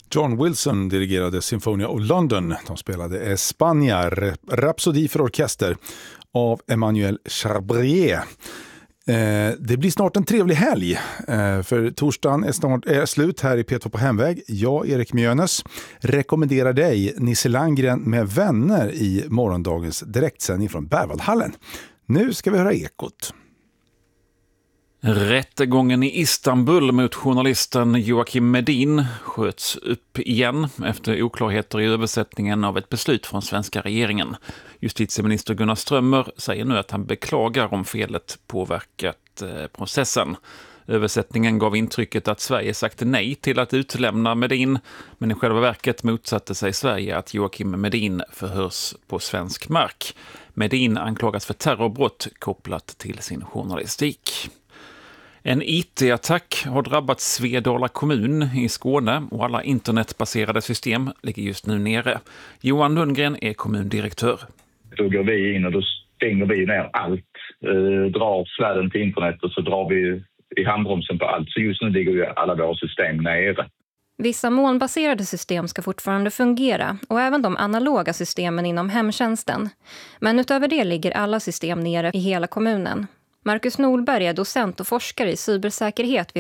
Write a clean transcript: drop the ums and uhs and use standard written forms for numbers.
John Wilson dirigerade Sinfonia of London. De spelade Espana, Rhapsody för orkester av Emmanuel Chabrier. Det blir snart en trevlig helg, för torsdagen är slut här i P2 på hemväg. Jag, Erik Mjönes, rekommenderar dig Nisse Landgren med vänner i morgondagens direktsändning från Berwaldhallen. Nu ska vi höra Ekot. Rättegången i Istanbul mot journalisten Joakim Medin sköts upp igen efter oklarheter i översättningen av ett beslut från svenska regeringen. Justitieminister Gunnar Strömmer säger nu att han beklagar om felet påverkat processen. Översättningen gav intrycket att Sverige sagt nej till att utlämna Medin, men i själva verket motsatte sig Sverige att Joakim Medin förhörs på svensk mark. Medin anklagas för terrorbrott kopplat till sin journalistik. En IT-attack har drabbat Svedala kommun i Skåne och alla internetbaserade system ligger just nu nere. Johan Lundgren är kommundirektör. Då går vi in och då stänger vi ner allt, drar sladden till internet och så drar vi i handbromsen på allt. Så just nu ligger ju alla våra system nere. Vissa molnbaserade system ska fortfarande fungera och även de analoga systemen inom hemtjänsten. Men utöver det ligger alla system nere i hela kommunen. Marcus Nordberg är docent och forskare i cybersäkerhet vid